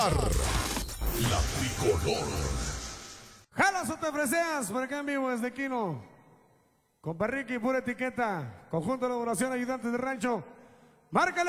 La tricolor. Jalas o te ofreces por acá en vivo desde Quino. Con Ricky, pura etiqueta. Conjunto de elaboración, ayudantes de rancho. Márcale.